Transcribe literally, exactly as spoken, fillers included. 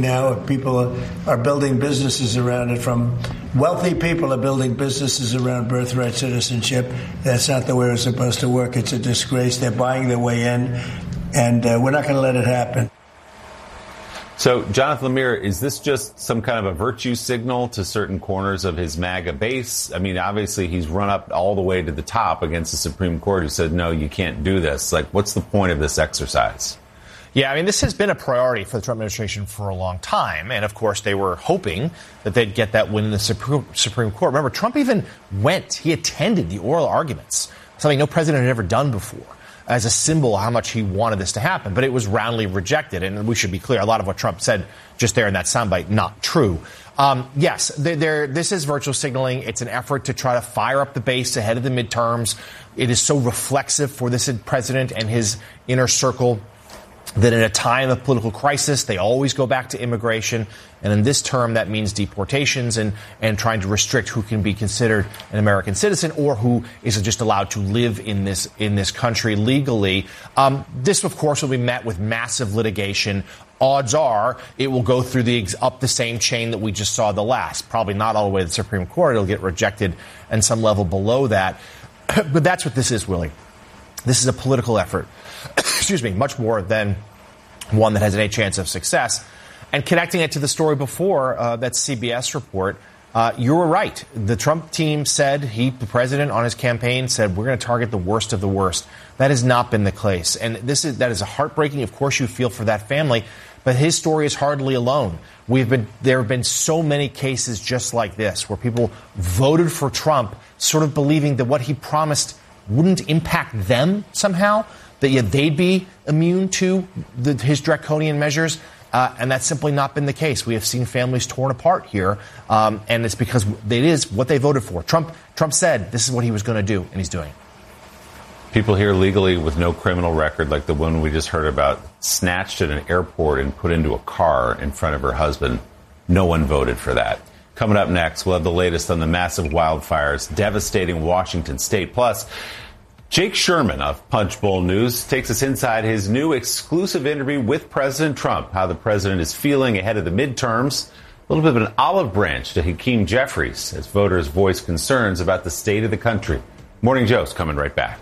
now. People are building businesses around it. From wealthy people are building businesses around birthright citizenship. That's not the way it's supposed to work. It's a disgrace. They're buying their way in, and uh, we're not going to let it happen. So, Jonathan Lemire, is this just some kind of a virtue signal to certain corners of his MAGA base? I mean, obviously, he's run up all the way to the top against the Supreme Court who said, no, you can't do this. Like, what's the point of this exercise? Yeah, I mean, this has been a priority for the Trump administration for a long time. And, of course, they were hoping that they'd get that win in the Supreme Court. Remember, Trump even went, he attended the oral arguments, something no president had ever done before, as a symbol of how much he wanted this to happen. But it was roundly rejected. And we should be clear, a lot of what Trump said just there in that soundbite, not true. Um, yes, they're, they're, this is virtual signaling. It's an effort to try to fire up the base ahead of the midterms. It is so reflexive for this president and his inner circle that in a time of political crisis, they always go back to immigration. And in this term, that means deportations and, and trying to restrict who can be considered an American citizen or who is just allowed to live in this in this country legally. Um, this, of course, will be met with massive litigation. Odds are it will go through the up the same chain that we just saw the last. Probably not all the way to the Supreme Court. It'll get rejected and some level below that. But that's what this is, Willie. This is a political effort. Excuse me, much more than one that has any chance of success. And connecting it to the story before, uh, that C B S report, uh, you were right. The Trump team said, he, the president on his campaign said, we're going to target the worst of the worst. That has not been the case. And this is, that is a heartbreaking. Of course, you feel for that family, but his story is hardly alone. We've been, there have been so many cases just like this where people voted for Trump, sort of believing that what he promised wouldn't impact them somehow, that yeah, they'd be immune to the, his draconian measures. Uh, and that's simply not been the case. We have seen families torn apart here. Um, and it's because it is what they voted for. Trump, Trump said this is what he was going to do, and he's doing it. People here legally with no criminal record, like the one we just heard about, snatched at an airport and put into a car in front of her husband. No one voted for that. Coming up next, we'll have the latest on the massive wildfires devastating Washington state. Plus, Jake Sherman of Punchbowl News takes us inside his new exclusive interview with President Trump, how the president is feeling ahead of the midterms. A little bit of an olive branch to Hakeem Jeffries as voters voice concerns about the state of the country. Morning Joe's coming right back.